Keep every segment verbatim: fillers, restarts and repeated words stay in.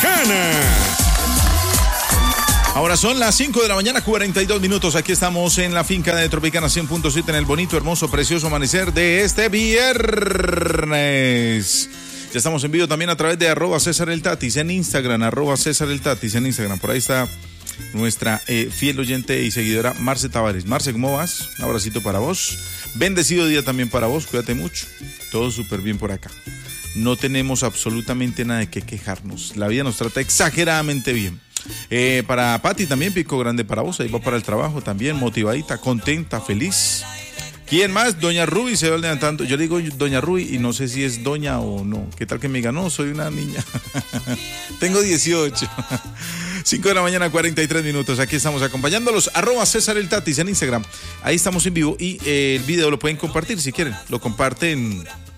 Tropicana. Ahora son las cinco de la mañana, cuarenta y dos minutos. Aquí estamos en la finca de Tropicana cien punto siete en el bonito, hermoso, precioso amanecer de este viernes. Ya estamos en vivo también a través de arroba César el Tatis en Instagram, arroba César el Tatis en Instagram. Por ahí está nuestra eh, fiel oyente y seguidora Marce Tavares. Marce, ¿cómo vas? Un abracito para vos. Bendecido día también para vos, cuídate mucho. Todo súper bien por acá. No tenemos absolutamente nada de qué quejarnos. La vida nos trata exageradamente bien. Eh, para Pati también, pico grande para vos. Ahí va para el trabajo también, motivadita, contenta, feliz. ¿Quién más? Doña Ruby se va levantando. Yo le digo Doña Ruby y no sé si es doña o no. ¿Qué tal que me diga? No, soy una niña. Tengo dieciocho. cinco de la mañana, cuarenta y tres minutos. Aquí estamos acompañándolos. Arroba César el Tatis en Instagram. Ahí estamos en vivo y eh, el video lo pueden compartir si quieren. Lo comparten.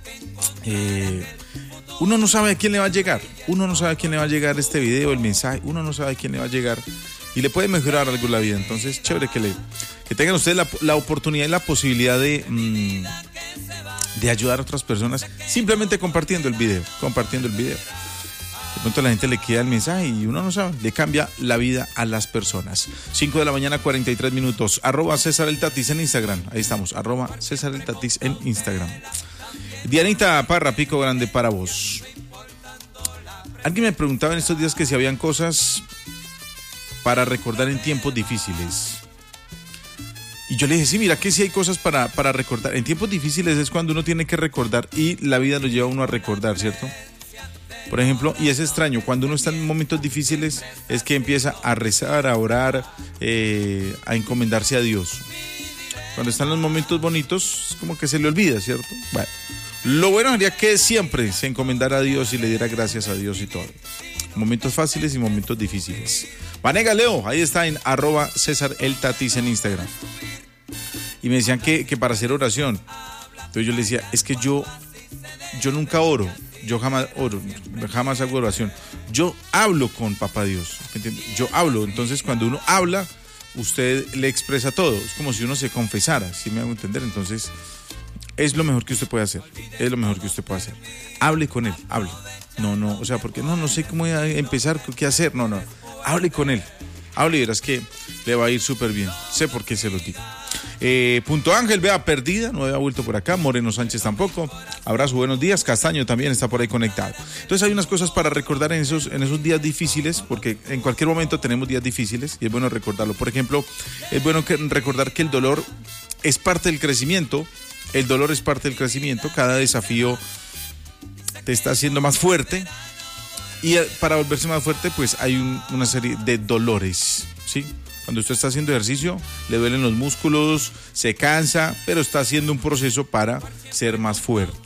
Eh, uno no sabe a quién le va a llegar. Uno no sabe a quién le va a llegar este video, el mensaje. Uno no sabe a quién le va a llegar. Y le puede mejorar algo la vida. Entonces, chévere que le que tengan ustedes la, la oportunidad y la posibilidad de, mmm, de ayudar a otras personas simplemente compartiendo el video. Compartiendo el video. De pronto a la gente le queda el mensaje y uno no sabe. Le cambia la vida a las personas. cinco de la mañana, cuarenta y tres minutos. Arroba César el Tatis en Instagram. Ahí estamos. Arroba César el Tatis en Instagram. Dianita Parra, pico grande para vos. Alguien me preguntaba en estos días que si habían cosas para recordar en tiempos difíciles. Y yo le dije, sí, mira que sí hay cosas para, para recordar. En tiempos difíciles es cuando uno tiene que recordar y la vida lo lleva a uno a recordar, ¿cierto? Por ejemplo, y es extraño, cuando uno está en momentos difíciles es que empieza a rezar, a orar, eh, a encomendarse a Dios. Cuando están los momentos bonitos, es como que se le olvida, ¿cierto? Bueno, lo bueno sería que siempre se encomendara a Dios y le diera gracias a Dios y todo. Momentos fáciles y momentos difíciles. Vanega Leo, ahí está en arroba César el Tatis en Instagram. Y me decían que, que para hacer oración. Entonces yo le decía, es que yo, yo nunca oro, yo jamás oro, jamás hago oración. Yo hablo con Papá Dios, ¿entiendes? Yo hablo, entonces cuando uno habla, usted le expresa todo. Es como si uno se confesara, ¿sí me hago entender? Entonces, es lo mejor que usted puede hacer. Es lo mejor que usted puede hacer. Hable con él, hable. No, no, o sea, porque no, no sé cómo empezar, qué hacer. No, no. Hable con él. Hable y verás que le va a ir súper bien. Sé por qué se los digo. Eh, Punto Ángel, vea, perdida, no había vuelto por acá. Moreno Sánchez tampoco. Abrazo, buenos días. Castaño también está por ahí conectado. Entonces hay unas cosas para recordar en esos, en esos días difíciles, porque en cualquier momento tenemos días difíciles y es bueno recordarlo. Por ejemplo, es bueno que, recordar que el dolor es parte del crecimiento. El dolor es parte del crecimiento. Cada desafío te está haciendo más fuerte. Y para volverse más fuerte, pues hay un, una serie de dolores, ¿sí? Cuando usted está haciendo ejercicio, le duelen los músculos, se cansa, pero está haciendo un proceso para ser más fuerte.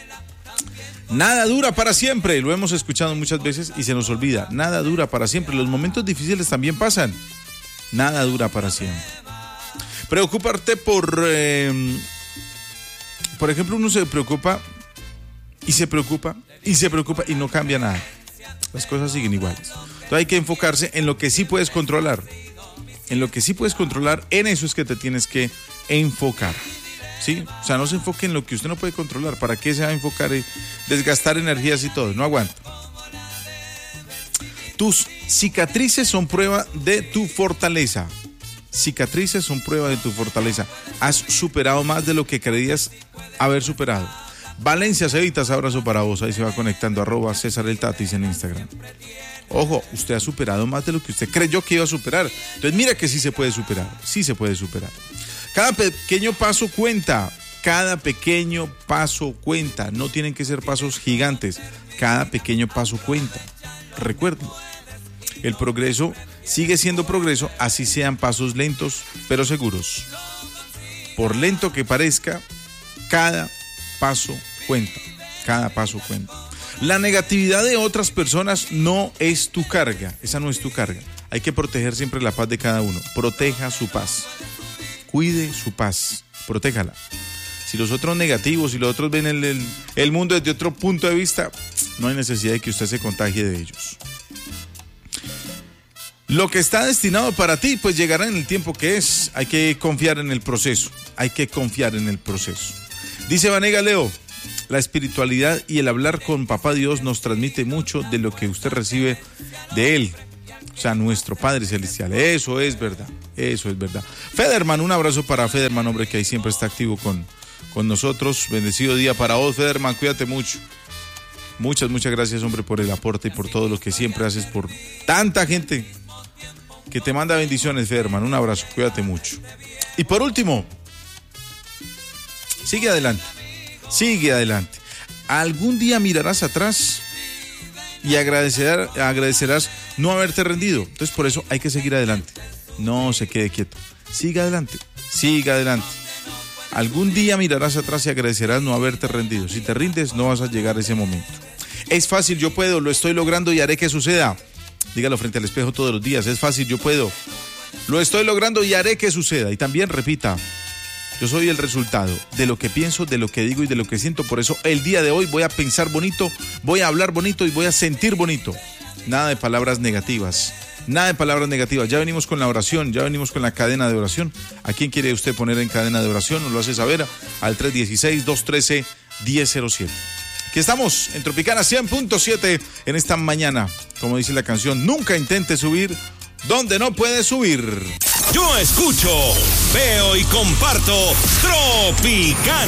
Nada dura para siempre, lo hemos escuchado muchas veces y se nos olvida. Nada dura para siempre, los momentos difíciles también pasan. Nada dura para siempre. Preocuparte por, eh, por ejemplo, uno se preocupa y se preocupa y se preocupa y no cambia nada. Las cosas siguen iguales. Entonces hay que enfocarse en lo que sí puedes controlar. En lo que sí puedes controlar, en eso es que te tienes que enfocar. ¿Sí? O sea, no se enfoque en lo que usted no puede controlar. ¿Para qué se va a enfocar en desgastar energías y todo? No aguanta. Tus cicatrices son prueba de tu fortaleza. Cicatrices son prueba de tu fortaleza. Has superado más de lo que creías haber superado. Valencia Cevitas, abrazo para vos. Ahí se va conectando, arroba César el Tatis en Instagram. Ojo, usted ha superado más de lo que usted creyó que iba a superar. Entonces mira que sí se puede superar, sí se puede superar. Cada pequeño paso cuenta, cada pequeño paso cuenta. No tienen que ser pasos gigantes, cada pequeño paso cuenta. Recuerden, el progreso sigue siendo progreso, así sean pasos lentos, pero seguros. Por lento que parezca, cada paso cuenta, cada paso cuenta. La negatividad de otras personas no es tu carga, esa no es tu carga. Hay que proteger siempre la paz de cada uno. Proteja su paz, cuide su paz, protéjala. Si los otros negativos, si los otros ven el, el, el mundo desde otro punto de vista, no hay necesidad de que usted se contagie de ellos. Lo que está destinado para ti, pues llegará en el tiempo que es. Hay que confiar en el proceso, hay que confiar en el proceso. Dice Vanega Leo, La espiritualidad y el hablar con Papá Dios nos transmite mucho de lo que usted recibe de Él. O sea, nuestro Padre Celestial. Eso es verdad, eso es verdad. Federman, un abrazo para Federman, hombre, que ahí siempre está activo con, con nosotros. Bendecido día para vos, Federman, cuídate mucho. Muchas, muchas gracias, hombre, por el aporte y por todo lo que siempre haces por tanta gente que te manda bendiciones, Federman. Un abrazo, cuídate mucho. Y por último, sigue adelante, sigue adelante. Algún día mirarás atrás y agradecerás, agradecerás no haberte rendido. Entonces, por eso hay que seguir adelante. No se quede quieto. Siga adelante, siga adelante. Algún día mirarás atrás y agradecerás no haberte rendido. Si te rindes, no vas a llegar a ese momento. Es fácil, yo puedo, lo estoy logrando y haré que suceda. Dígalo frente al espejo todos los días. Es fácil, yo puedo, lo estoy logrando y haré que suceda. Y también repita: yo soy el resultado de lo que pienso, de lo que digo y de lo que siento. Por eso el día de hoy voy a pensar bonito, voy a hablar bonito y voy a sentir bonito. Nada de palabras negativas. Nada de palabras negativas. Ya venimos con la oración, ya venimos con la cadena de oración. ¿A quién quiere usted poner en cadena de oración? Nos lo hace saber al tres uno seis, dos uno tres, uno cero cero siete. Aquí estamos en Tropicana cien punto siete en esta mañana. Como dice la canción, nunca intente subir donde no puede subir. Yo escucho, veo y comparto Tropicana.